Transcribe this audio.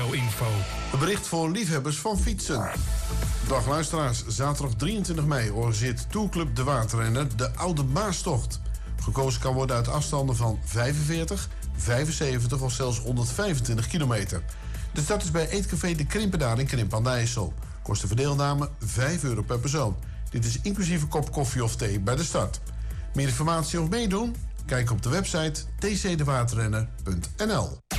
Meteo-info. Een bericht voor liefhebbers van fietsen. Dag luisteraars, zaterdag 23 mei organiseert Tourclub De Waterrenner de Oude Maastocht. Gekozen kan worden uit afstanden van 45, 75 of zelfs 125 kilometer. De start is bij Eetcafé De Krimpendaal in Krimpen aan de IJssel. Kost de verdeelname €5 per persoon. Dit is inclusief een kop koffie of thee bij de start. Meer informatie of meedoen? Kijk op de website tcdewaterrenner.nl.